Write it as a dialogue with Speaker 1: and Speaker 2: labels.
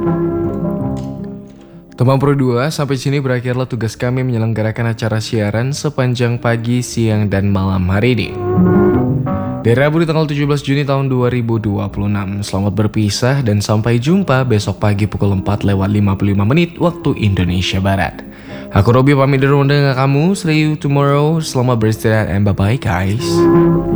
Speaker 1: Teman Pro 2, sampai sini berakhirlah tugas kami menyelenggarakan acara siaran sepanjang pagi, siang, dan malam hari ini. Di Rabu di tanggal 17 Juni tahun 2026. Selamat berpisah dan sampai jumpa besok pagi pukul 4:55 waktu Indonesia Barat. Aku Robi pamit dari dengan kamu. See you tomorrow. Selamat beristirahat and bye-bye guys.